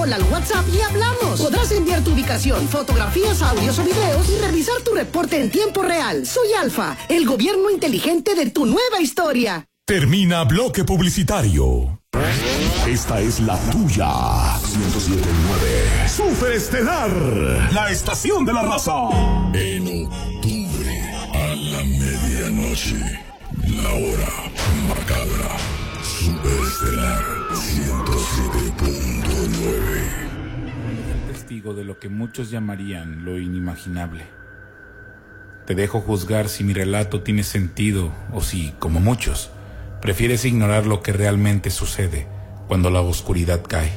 Hola al WhatsApp y hablamos. Podrás enviar tu ubicación, fotografías, audios o videos y revisar tu reporte en tiempo real. Soy Alfa, el gobierno inteligente de tu nueva historia. Termina bloque publicitario. Esta es la tuya. 107.9. Superestelar. La estación de la raza. En octubre, a la medianoche, la hora macabra. Superestelar 107.9. Testigo de lo que muchos llamarían lo inimaginable. Te dejo juzgar si mi relato tiene sentido o si, como muchos, prefieres ignorar lo que realmente sucede cuando la oscuridad cae.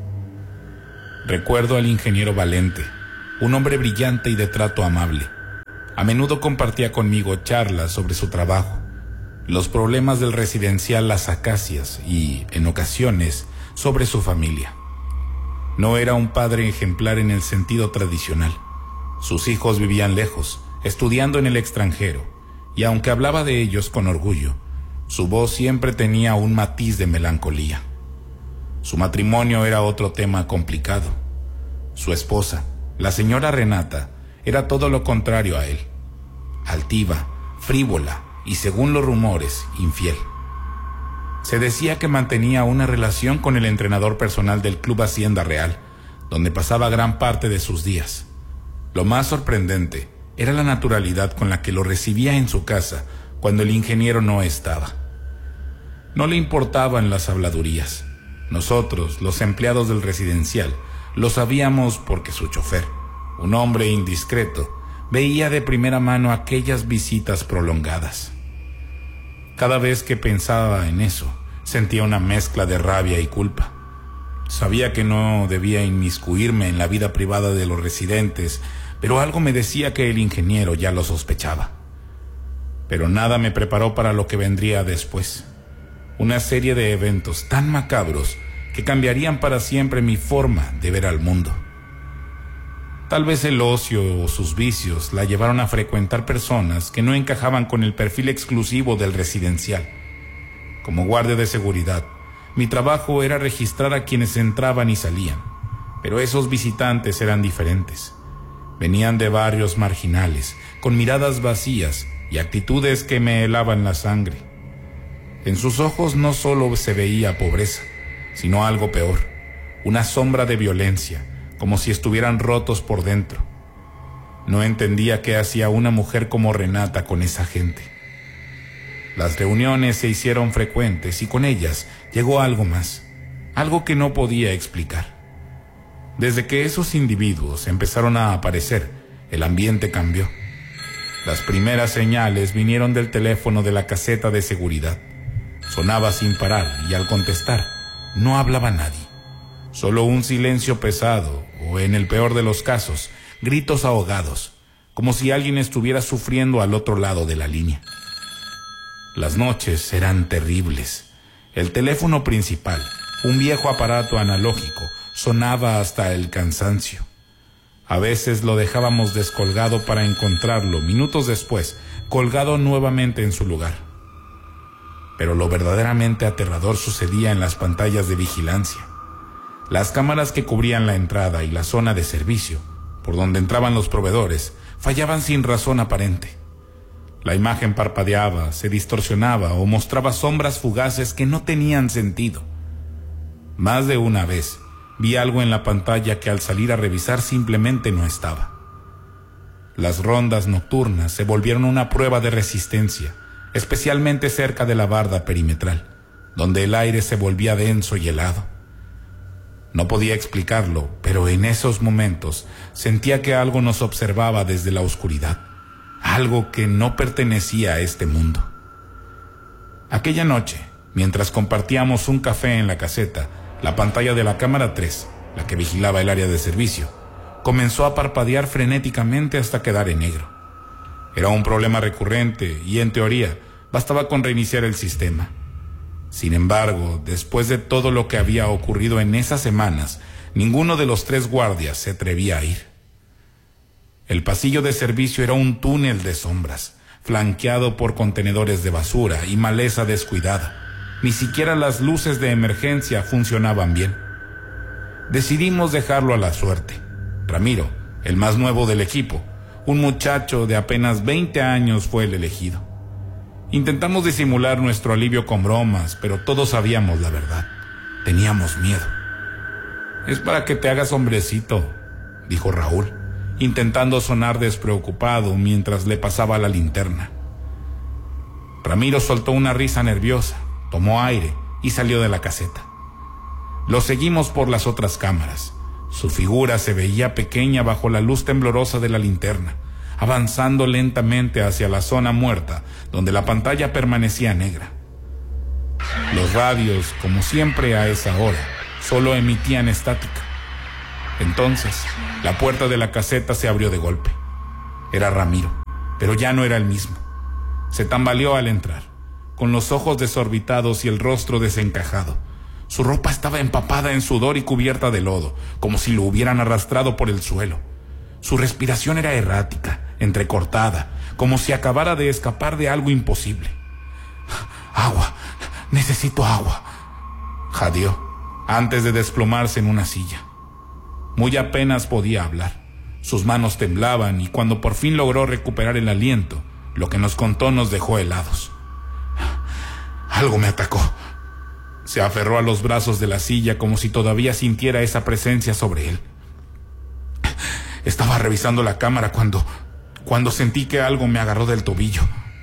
Recuerdo al ingeniero Valente, un hombre brillante y de trato amable. A menudo compartía conmigo charlas sobre su trabajo, los problemas del residencial Las Acacias y, en ocasiones, sobre su familia. No era un padre ejemplar en el sentido tradicional. Sus hijos vivían lejos, estudiando en el extranjero, y aunque hablaba de ellos con orgullo, su voz siempre tenía un matiz de melancolía. Su matrimonio era otro tema complicado. Su esposa, la señora Renata, era todo lo contrario a él. Altiva, frívola y, según los rumores, infiel. Se decía que mantenía una relación con el entrenador personal del Club Hacienda Real, donde pasaba gran parte de sus días. Lo más sorprendente era la naturalidad con la que lo recibía en su casa cuando el ingeniero no estaba. No le importaban las habladurías. Nosotros, los empleados del residencial, lo sabíamos porque su chofer, un hombre indiscreto, veía de primera mano aquellas visitas prolongadas. Cada vez que pensaba en eso, sentía una mezcla de rabia y culpa. Sabía que no debía inmiscuirme en la vida privada de los residentes, pero algo me decía que el ingeniero ya lo sospechaba. Pero nada me preparó para lo que vendría después. Una serie de eventos tan macabros que cambiarían para siempre mi forma de ver al mundo. Tal vez el ocio o sus vicios la llevaron a frecuentar personas que no encajaban con el perfil exclusivo del residencial. Como guardia de seguridad, mi trabajo era registrar a quienes entraban y salían, pero esos visitantes eran diferentes. Venían de barrios marginales, con miradas vacías y actitudes que me helaban la sangre. En sus ojos no solo se veía pobreza, sino algo peor, una sombra de violencia, como si estuvieran rotos por dentro. No entendía qué hacía una mujer como Renata con esa gente. Las reuniones se hicieron frecuentes y con ellas llegó algo más, algo que no podía explicar. Desde que esos individuos empezaron a aparecer, el ambiente cambió. Las primeras señales vinieron del teléfono de la caseta de seguridad. Sonaba sin parar y al contestar, no hablaba nadie. Solo un silencio pesado o, en el peor de los casos, gritos ahogados, como si alguien estuviera sufriendo al otro lado de la línea. Las noches eran terribles. El teléfono principal, un viejo aparato analógico, sonaba hasta el cansancio. A veces lo dejábamos descolgado para encontrarlo, minutos después, colgado nuevamente en su lugar. Pero lo verdaderamente aterrador sucedía en las pantallas de vigilancia. Las cámaras que cubrían la entrada y la zona de servicio, por donde entraban los proveedores, fallaban sin razón aparente. La imagen parpadeaba, se distorsionaba o mostraba sombras fugaces que no tenían sentido. Más de una vez vi algo en la pantalla que al salir a revisar simplemente no estaba. Las rondas nocturnas se volvieron una prueba de resistencia, especialmente cerca de la barda perimetral, donde el aire se volvía denso y helado. No podía explicarlo, pero en esos momentos sentía que algo nos observaba desde la oscuridad, algo que no pertenecía a este mundo. Aquella noche, mientras compartíamos un café en la caseta, la pantalla de la cámara 3, la que vigilaba el área de servicio, comenzó a parpadear frenéticamente hasta quedar en negro. Era un problema recurrente y, en teoría, bastaba con reiniciar el sistema. Sin embargo, después de todo lo que había ocurrido en esas semanas, ninguno de los 3 guardias se atrevía a ir. El pasillo de servicio era un túnel de sombras, flanqueado por contenedores de basura y maleza descuidada. Ni siquiera las luces de emergencia funcionaban bien. Decidimos dejarlo a la suerte. Ramiro, el más nuevo del equipo, un muchacho de apenas 20 años, fue el elegido. Intentamos disimular nuestro alivio con bromas, pero todos sabíamos la verdad. Teníamos miedo. «Es para que te hagas hombrecito», dijo Raúl, intentando sonar despreocupado mientras le pasaba la linterna. Ramiro soltó una risa nerviosa, tomó aire y salió de la caseta. Lo seguimos por las otras cámaras. Su figura se veía pequeña bajo la luz temblorosa de la linterna, avanzando lentamente hacia la zona muerta, donde la pantalla permanecía negra. Los radios, como siempre a esa hora, solo emitían estática. Entonces, la puerta de la caseta se abrió de golpe. Era Ramiro, pero ya no era el mismo. Se tambaleó al entrar, con los ojos desorbitados y el rostro desencajado. Su ropa estaba empapada en sudor y cubierta de lodo, como si lo hubieran arrastrado por el suelo. Su respiración era errática, entrecortada, como si acabara de escapar de algo imposible. «Agua, necesito agua», jadeó, antes de desplomarse en una silla. Muy apenas podía hablar. Sus manos temblaban y cuando por fin logró recuperar el aliento, lo que nos contó nos dejó helados. «Algo me atacó». Se aferró a los brazos de la silla como si todavía sintiera esa presencia sobre él. «Estaba revisando la cámara cuando sentí que algo me agarró del tobillo».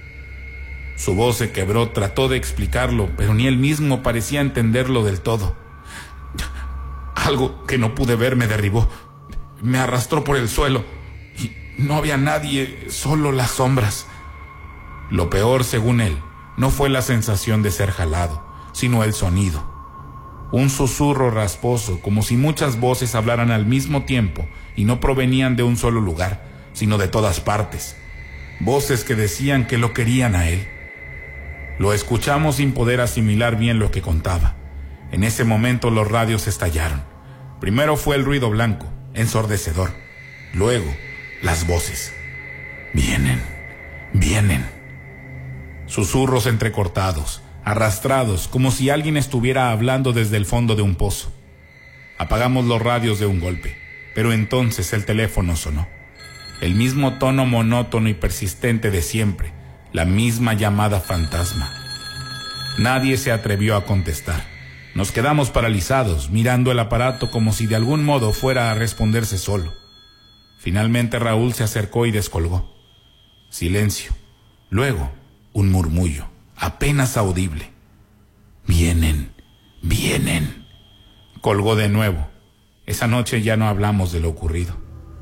Su voz se quebró, trató de explicarlo, pero ni él mismo parecía entenderlo del todo. «Algo que no pude ver me derribó. Me arrastró por el suelo y no había nadie, solo las sombras». Lo peor, según él, no fue la sensación de ser jalado, sino el sonido. Un susurro rasposo, como si muchas voces hablaran al mismo tiempo y no provenían de un solo lugar, sino de todas partes. Voces que decían que lo querían a él. Lo escuchamos sin poder asimilar bien lo que contaba. En ese momento los radios estallaron. Primero fue el ruido blanco, ensordecedor. Luego, las voces. «Vienen, vienen». Susurros entrecortados, arrastrados, como si alguien estuviera hablando desde el fondo de un pozo. Apagamos los radios de un golpe, pero entonces el teléfono sonó. El mismo tono monótono y persistente de siempre, la misma llamada fantasma. Nadie se atrevió a contestar. Nos quedamos paralizados, mirando el aparato como si de algún modo fuera a responderse solo. Finalmente Raúl se acercó y descolgó. Silencio. Luego, un murmullo, apenas audible. «Vienen, vienen». Colgó de nuevo. Esa noche ya no hablamos de lo ocurrido.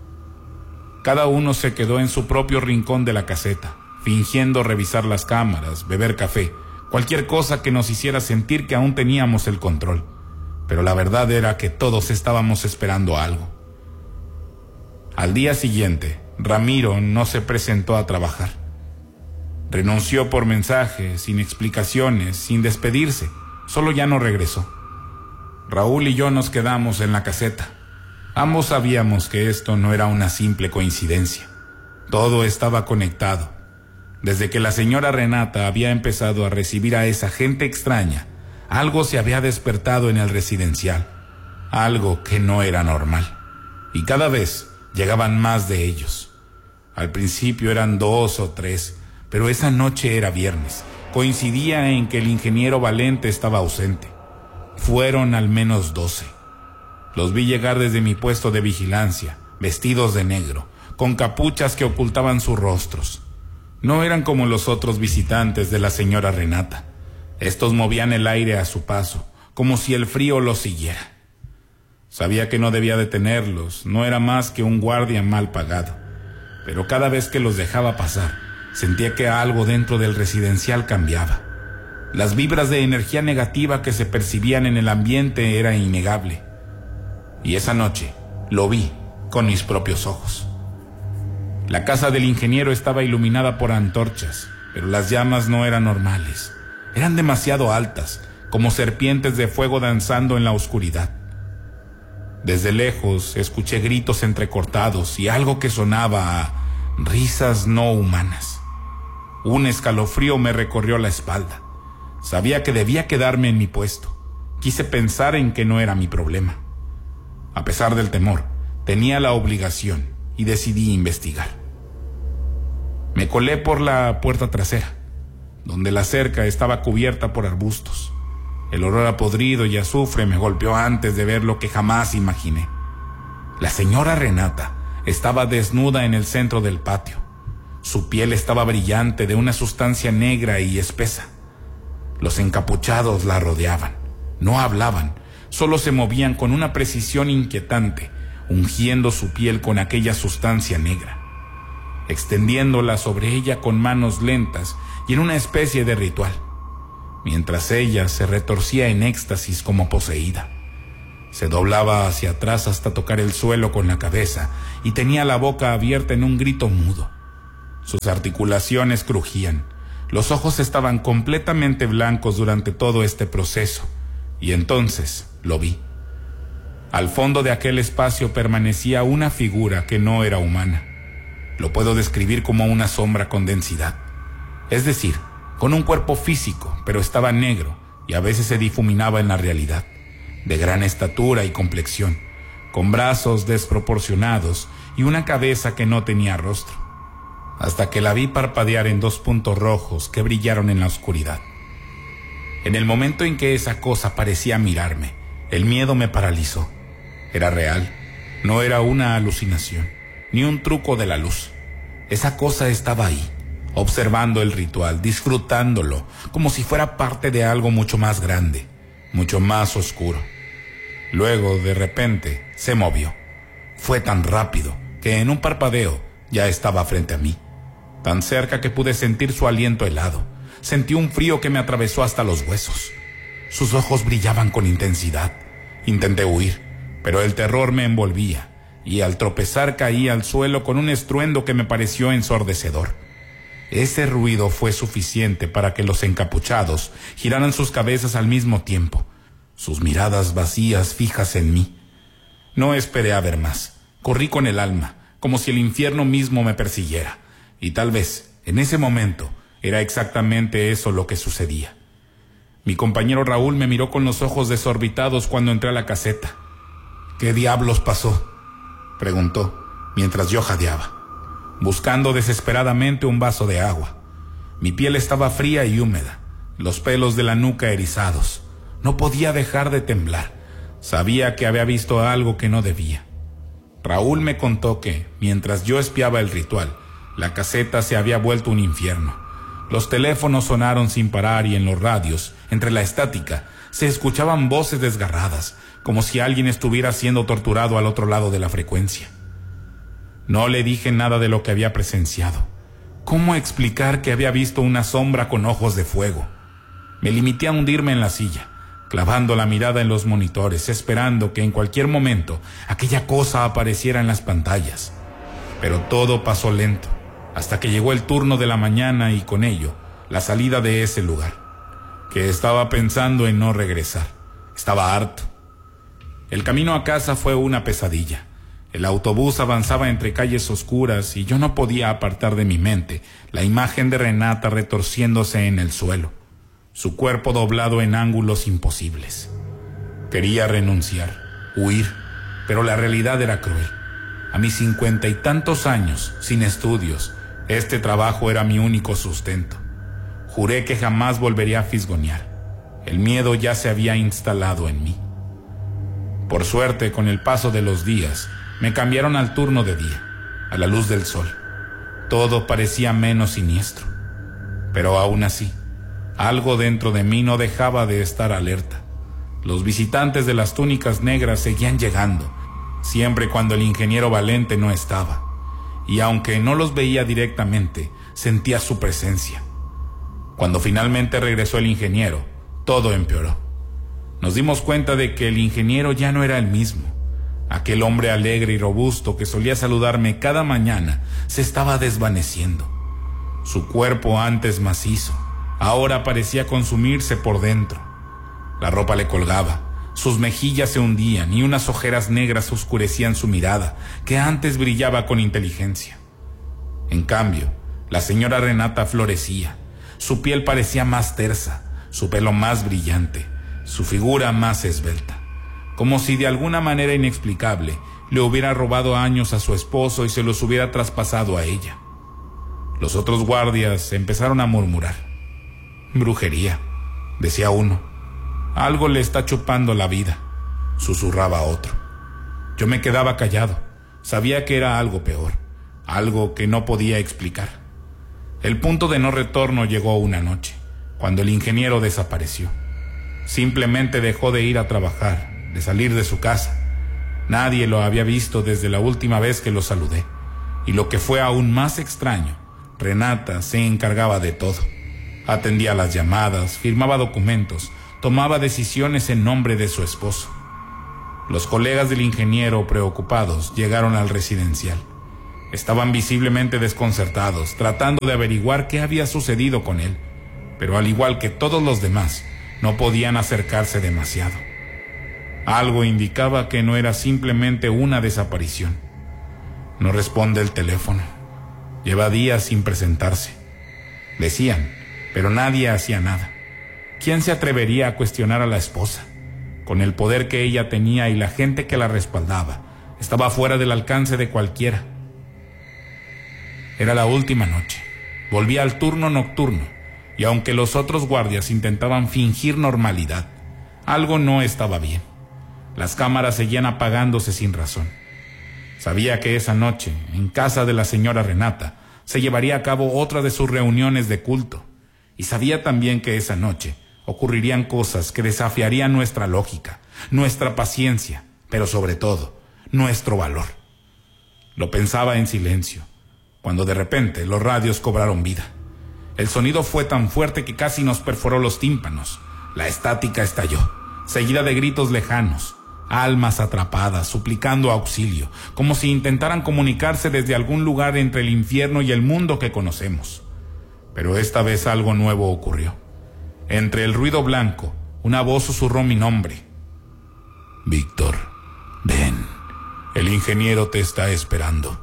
Cada uno se quedó en su propio rincón de la caseta, fingiendo revisar las cámaras, beber café, cualquier cosa que nos hiciera sentir que aún teníamos el control. Pero la verdad era que todos estábamos esperando algo. Al día siguiente, Ramiro no se presentó a trabajar. Renunció por mensaje, sin explicaciones, sin despedirse. Solo ya no regresó. Raúl y yo nos quedamos en la caseta. Ambos sabíamos que esto no era una simple coincidencia. Todo estaba conectado. Desde que la señora Renata había empezado a recibir a esa gente extraña, algo se había despertado en el residencial. Algo que no era normal. Y cada vez llegaban más de ellos. Al principio eran 2 o 3, pero esa noche era viernes. Coincidía en que el ingeniero Valente estaba ausente. Fueron al menos 12. Los vi llegar desde mi puesto de vigilancia, vestidos de negro, con capuchas que ocultaban sus rostros. No eran como los otros visitantes de la señora Renata. Estos movían el aire a su paso, como si el frío los siguiera. Sabía que no debía detenerlos, no era más que un guardia mal pagado. Pero cada vez que los dejaba pasar, sentía que algo dentro del residencial cambiaba. Las vibras de energía negativa que se percibían en el ambiente era innegable. Y esa noche lo vi con mis propios ojos. La casa del ingeniero estaba iluminada por antorchas, pero las llamas no eran normales. Eran demasiado altas, como serpientes de fuego danzando en la oscuridad. Desde lejos escuché gritos entrecortados y algo que sonaba a risas no humanas. Un escalofrío me recorrió la espalda. Sabía que debía quedarme en mi puesto. Quise pensar en que no era mi problema. A pesar del temor, tenía la obligación y decidí investigar. Me colé por la puerta trasera, donde la cerca estaba cubierta por arbustos. El olor a podrido y azufre me golpeó antes de ver lo que jamás imaginé. La señora Renata estaba desnuda en el centro del patio. Su piel estaba brillante de una sustancia negra y espesa. Los encapuchados la rodeaban. No hablaban, solo se movían con una precisión inquietante, ungiendo su piel con aquella sustancia negra, extendiéndola sobre ella con manos lentas y en una especie de ritual, mientras ella se retorcía en éxtasis como poseída. Se doblaba hacia atrás hasta tocar el suelo con la cabeza y tenía la boca abierta en un grito mudo. Sus articulaciones crujían. Los ojos estaban completamente blancos durante todo este proceso, y entonces lo vi. Al fondo de aquel espacio permanecía una figura que no era humana. Lo puedo describir como una sombra con densidad, es decir, con un cuerpo físico, pero estaba negro y a veces se difuminaba en la realidad, de gran estatura y complexión, con brazos desproporcionados y una cabeza que no tenía rostro, hasta que la vi parpadear en 2 puntos rojos que brillaron en la oscuridad. En el momento en que esa cosa parecía mirarme, el miedo me paralizó. Era real, no era una alucinación, ni un truco de la luz. Esa cosa estaba ahí, observando el ritual, disfrutándolo, como si fuera parte de algo mucho más grande, mucho más oscuro. Luego, de repente, se movió. Fue tan rápido que en un parpadeo ya estaba frente a mí, tan cerca que pude sentir su aliento helado. Sentí un frío que me atravesó hasta los huesos. Sus ojos brillaban con intensidad. Intenté huir, pero el terror me envolvía, y al tropezar caí al suelo con un estruendo que me pareció ensordecedor. Ese ruido fue suficiente para que los encapuchados giraran sus cabezas al mismo tiempo, sus miradas vacías fijas en mí. No esperé a ver más. Corrí con el alma, como si el infierno mismo me persiguiera, y tal vez, en ese momento, era exactamente eso lo que sucedía. Mi compañero Raúl me miró con los ojos desorbitados cuando entré a la caseta. ¿Qué diablos pasó?, preguntó, mientras yo jadeaba, buscando desesperadamente un vaso de agua. Mi piel estaba fría y húmeda, los pelos de la nuca erizados. No podía dejar de temblar. Sabía que había visto algo que no debía. Raúl me contó que, mientras yo espiaba el ritual, la caseta se había vuelto un infierno. Los teléfonos sonaron sin parar y en los radios, entre la estática, se escuchaban voces desgarradas, como si alguien estuviera siendo torturado al otro lado de la frecuencia. No le dije nada de lo que había presenciado. ¿Cómo explicar que había visto una sombra con ojos de fuego? Me limité a hundirme en la silla, clavando la mirada en los monitores, esperando que en cualquier momento aquella cosa apareciera en las pantallas. Pero todo pasó lento, hasta que llegó el turno de la mañana y con ello la salida de ese lugar, que estaba pensando en no regresar. Estaba harto. El camino a casa fue una pesadilla. El autobús avanzaba entre calles oscuras y yo no podía apartar de mi mente la imagen de Renata retorciéndose en el suelo, su cuerpo doblado en ángulos imposibles. Quería renunciar, huir, pero la realidad era cruel. A mis 50 y tantos años, sin estudios, este trabajo era mi único sustento. Juré que jamás volvería a fisgonear. El miedo ya se había instalado en mí. Por suerte, con el paso de los días, me cambiaron al turno de día, a la luz del sol. Todo parecía menos siniestro. Pero aún así, algo dentro de mí no dejaba de estar alerta. Los visitantes de las túnicas negras seguían llegando, siempre cuando el ingeniero Valente no estaba. Y aunque no los veía directamente, sentía su presencia. Cuando finalmente regresó el ingeniero, todo empeoró. Nos dimos cuenta de que el ingeniero ya no era el mismo. Aquel hombre alegre y robusto que solía saludarme cada mañana se estaba desvaneciendo. Su cuerpo, antes macizo, ahora parecía consumirse por dentro. La ropa le colgaba, sus mejillas se hundían y unas ojeras negras oscurecían su mirada, que antes brillaba con inteligencia. En cambio, la señora Renata florecía. Su piel parecía más tersa, su pelo más brillante, su figura más esbelta. como si de alguna manera inexplicable le hubiera robado años a su esposo y se los hubiera traspasado a ella. Los otros guardias empezaron a murmurar. Brujería, decía uno. Algo le está chupando la vida, susurraba otro. Yo me quedaba callado. Sabía que era algo peor, algo que no podía explicar. El punto de no retorno llegó una noche, cuando el ingeniero desapareció. Simplemente dejó de ir a trabajar, de salir de su casa. Nadie lo había visto desde la última vez que lo saludé. Y lo que fue aún más extraño, Renata se encargaba de todo. Atendía las llamadas, firmaba documentos, tomaba decisiones en nombre de su esposo. Los colegas del ingeniero, preocupados, llegaron al residencial. Estaban visiblemente desconcertados, tratando de averiguar qué había sucedido con él, pero al igual que todos los demás, no podían acercarse demasiado. Algo indicaba que no era simplemente una desaparición. No responde el teléfono. Lleva días sin presentarse. Decían, pero nadie hacía nada. ¿Quién se atrevería a cuestionar a la esposa? Con el poder que ella tenía y la gente que la respaldaba, estaba fuera del alcance de cualquiera. Era la última noche. Volvía al turno nocturno, y aunque los otros guardias intentaban fingir normalidad, algo no estaba bien. Las cámaras seguían apagándose sin razón. Sabía que esa noche, en casa de la señora Renata, se llevaría a cabo otra de sus reuniones de culto, y sabía también que esa noche ocurrirían cosas que desafiarían nuestra lógica, nuestra paciencia, pero sobre todo, nuestro valor. Lo pensaba en silencio, cuando de repente los radios cobraron vida. El sonido fue tan fuerte que casi nos perforó los tímpanos. La estática estalló, seguida de gritos lejanos, almas atrapadas, suplicando auxilio, como si intentaran comunicarse desde algún lugar entre el infierno y el mundo que conocemos. Pero esta vez algo nuevo ocurrió. Entre el ruido blanco, una voz susurró mi nombre. Víctor, ven, el ingeniero te está esperando.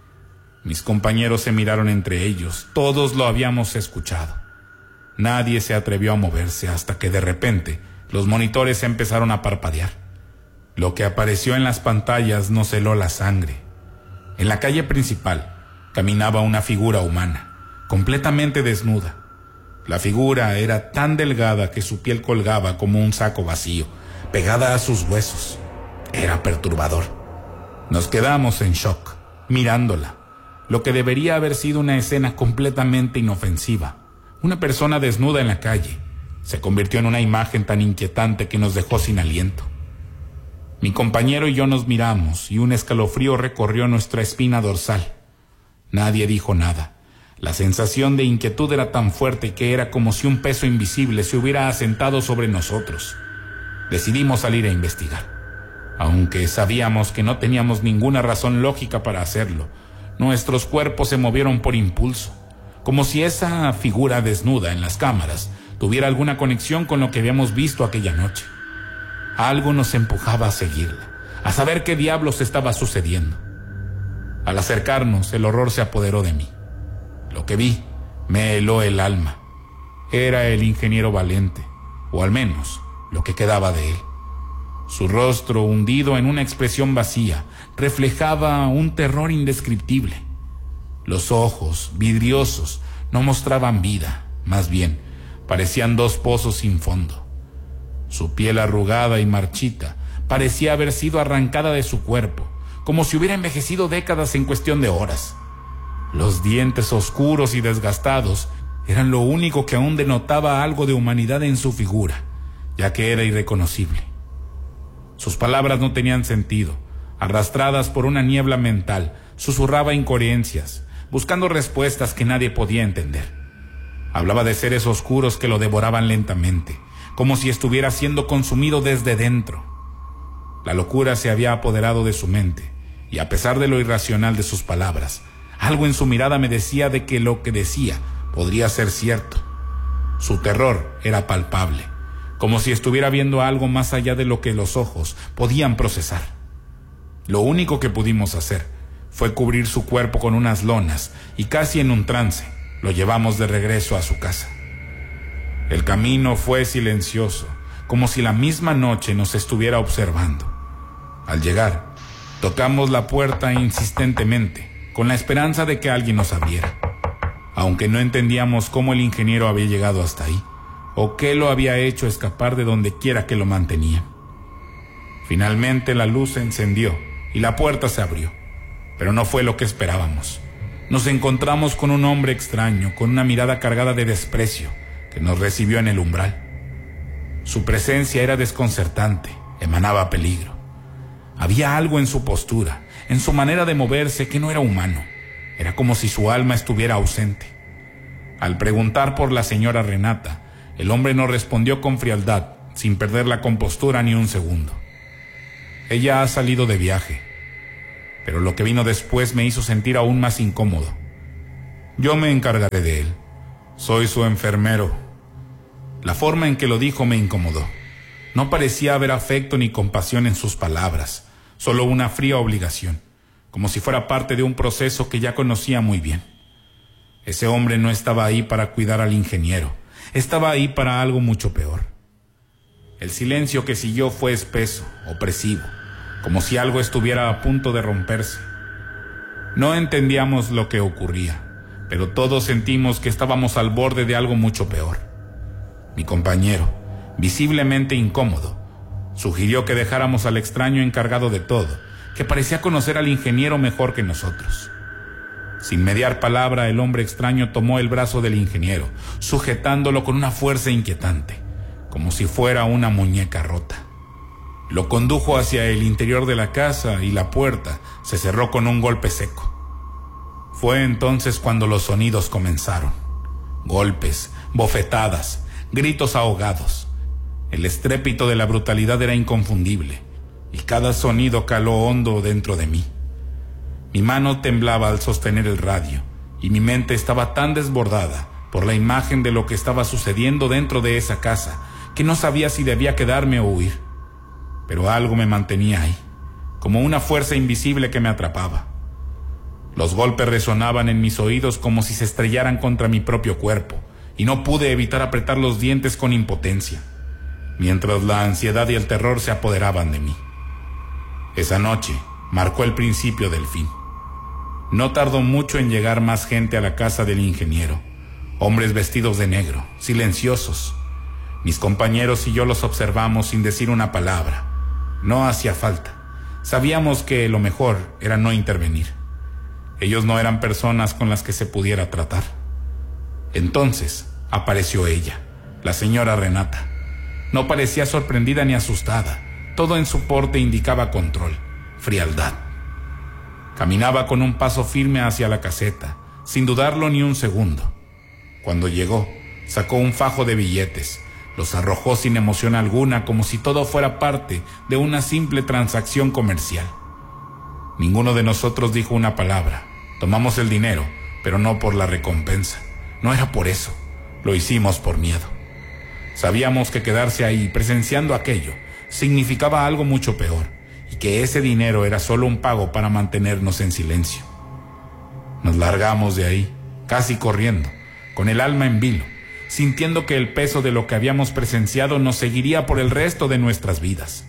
Mis compañeros se miraron entre ellos, todos lo habíamos escuchado. Nadie se atrevió a moverse hasta que de repente los monitores empezaron a parpadear. Lo que apareció en las pantallas nos heló la sangre. En la calle principal caminaba una figura humana, completamente desnuda. La figura era tan delgada que su piel colgaba como un saco vacío, pegada a sus huesos. Era perturbador. Nos quedamos en shock, mirándola. Lo que debería haber sido una escena completamente inofensiva, una persona desnuda en la calle, se convirtió en una imagen tan inquietante que nos dejó sin aliento. Mi compañero y yo nos miramos y un escalofrío recorrió nuestra espina dorsal. Nadie dijo nada. La sensación de inquietud era tan fuerte que era como si un peso invisible se hubiera asentado sobre nosotros. Decidimos salir a investigar. Aunque sabíamos que no teníamos ninguna razón lógica para hacerlo, nuestros cuerpos se movieron por impulso, como si esa figura desnuda en las cámaras tuviera alguna conexión con lo que habíamos visto aquella noche. Algo nos empujaba a seguirla, a saber qué diablos estaba sucediendo. Al acercarnos, el horror se apoderó de mí. Lo que vi me heló el alma. Era el ingeniero Valente, o al menos lo que quedaba de él. Su rostro, hundido en una expresión vacía, reflejaba un terror indescriptible. Los ojos, vidriosos, no mostraban vida, más bien, parecían dos pozos sin fondo. Su piel arrugada y marchita parecía haber sido arrancada de su cuerpo, como si hubiera envejecido décadas en cuestión de horas. Los dientes oscuros y desgastados eran lo único que aún denotaba algo de humanidad en su figura, ya que era irreconocible. Sus palabras no tenían sentido. Arrastradas por una niebla mental, susurraba incoherencias, buscando respuestas que nadie podía entender. Hablaba de seres oscuros que lo devoraban lentamente, como si estuviera siendo consumido desde dentro. La locura se había apoderado de su mente, y a pesar de lo irracional de sus palabras, algo en su mirada me decía de que lo que decía podría ser cierto. Su terror era palpable, como si estuviera viendo algo más allá de lo que los ojos podían procesar. Lo único que pudimos hacer fue cubrir su cuerpo con unas lonas y casi en un trance lo llevamos de regreso a su casa. El camino fue silencioso, como si la misma noche nos estuviera observando. Al llegar, tocamos la puerta insistentemente, con la esperanza de que alguien nos abriera, aunque no entendíamos cómo el ingeniero había llegado hasta ahí, o qué lo había hecho escapar de donde quiera que lo mantenía. Finalmente la luz se encendió y la puerta se abrió, pero no fue lo que esperábamos. Nos encontramos con un hombre extraño, con una mirada cargada de desprecio, que nos recibió en el umbral. Su presencia era desconcertante, emanaba peligro. Había algo en su postura, en su manera de moverse, que no era humano. Era como si su alma estuviera ausente. Al preguntar por la señora Renata, el hombre nos respondió con frialdad, sin perder la compostura ni un segundo. Ella ha salido de viaje, pero lo que vino después me hizo sentir aún más incómodo. Yo me encargaré de él. Soy su enfermero. La forma en que lo dijo me incomodó. No parecía haber afecto ni compasión en sus palabras, solo una fría obligación, como si fuera parte de un proceso que ya conocía muy bien. Ese hombre no estaba ahí para cuidar al ingeniero, estaba ahí para algo mucho peor. El silencio que siguió fue espeso, opresivo, como si algo estuviera a punto de romperse. No entendíamos lo que ocurría, pero todos sentimos que estábamos al borde de algo mucho peor. Mi compañero, visiblemente incómodo, sugirió que dejáramos al extraño encargado de todo, que parecía conocer al ingeniero mejor que nosotros. Sin mediar palabra, el hombre extraño tomó el brazo del ingeniero, sujetándolo con una fuerza inquietante, como si fuera una muñeca rota. Lo condujo hacia el interior de la casa y la puerta se cerró con un golpe seco. Fue entonces cuando los sonidos comenzaron. Golpes, bofetadas, gritos ahogados. El estrépito de la brutalidad era inconfundible, y cada sonido caló hondo dentro de mí. Mi mano temblaba al sostener el radio, y mi mente estaba tan desbordada por la imagen de lo que estaba sucediendo dentro de esa casa, que no sabía si debía quedarme o huir. Pero algo me mantenía ahí, como una fuerza invisible que me atrapaba. Los golpes resonaban en mis oídos como si se estrellaran contra mi propio cuerpo, y no pude evitar apretar los dientes con impotencia, mientras la ansiedad y el terror se apoderaban de mí. Esa noche marcó el principio del fin. No tardó mucho en llegar más gente a la casa del ingeniero, hombres vestidos de negro, silenciosos. Mis compañeros y yo los observamos sin decir una palabra. No hacía falta. Sabíamos que lo mejor era no intervenir. Ellos no eran personas con las que se pudiera tratar. Entonces apareció ella, la señora Renata. No parecía sorprendida ni asustada. Todo en su porte indicaba control, frialdad. Caminaba con un paso firme hacia la caseta, sin dudarlo ni un segundo. Cuando llegó, sacó un fajo de billetes. Los arrojó sin emoción alguna, como si todo fuera parte de una simple transacción comercial. Ninguno de nosotros dijo una palabra. Tomamos el dinero, pero no por la recompensa. No era por eso. Lo hicimos por miedo. Sabíamos que quedarse ahí, presenciando aquello, significaba algo mucho peor, y que ese dinero era solo un pago para mantenernos en silencio. Nos largamos de ahí, casi corriendo, con el alma en vilo, sintiendo que el peso de lo que habíamos presenciado nos seguiría por el resto de nuestras vidas.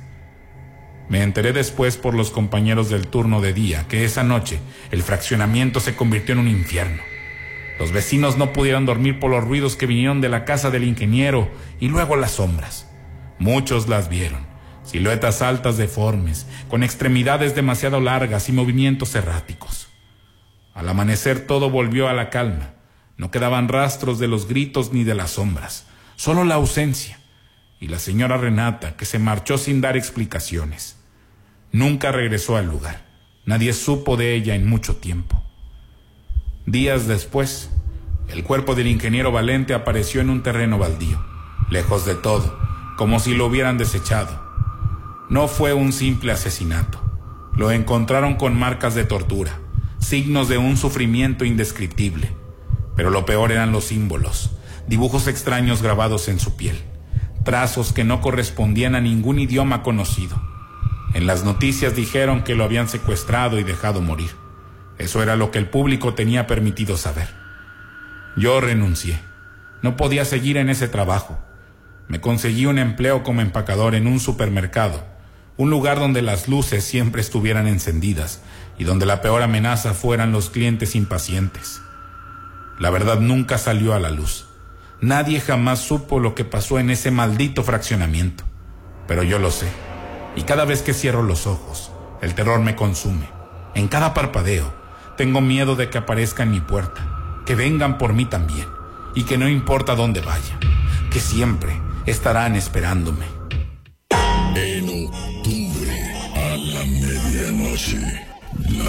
Me enteré después por los compañeros del turno de día que esa noche el fraccionamiento se convirtió en un infierno. Los vecinos no pudieron dormir por los ruidos que vinieron de la casa del ingeniero y luego las sombras. Muchos las vieron, siluetas altas deformes, con extremidades demasiado largas y movimientos erráticos. Al amanecer todo volvió a la calma. No quedaban rastros de los gritos ni de las sombras, solo la ausencia y la señora Renata, que se marchó sin dar explicaciones. Nunca regresó al lugar. Nadie supo de ella en mucho tiempo. Días después, el cuerpo del ingeniero Valente apareció en un terreno baldío, lejos de todo, como si lo hubieran desechado. No fue un simple asesinato. Lo encontraron con marcas de tortura, signos de un sufrimiento indescriptible. Pero lo peor eran los símbolos, dibujos extraños grabados en su piel, trazos que no correspondían a ningún idioma conocido. En las noticias dijeron que lo habían secuestrado y dejado morir. Eso era lo que el público tenía permitido saber. Yo renuncié. No podía seguir en ese trabajo. Me conseguí un empleo como empacador en un supermercado, un lugar donde las luces siempre estuvieran encendidas y donde la peor amenaza fueran los clientes impacientes. La verdad nunca salió a la luz. Nadie jamás supo lo que pasó en ese maldito fraccionamiento. Pero yo lo sé. Y cada vez que cierro los ojos, el terror me consume. En cada parpadeo, tengo miedo de que aparezca en mi puerta, que vengan por mí también, y que no importa dónde vaya, que siempre estarán esperándome. En octubre, a la medianoche, la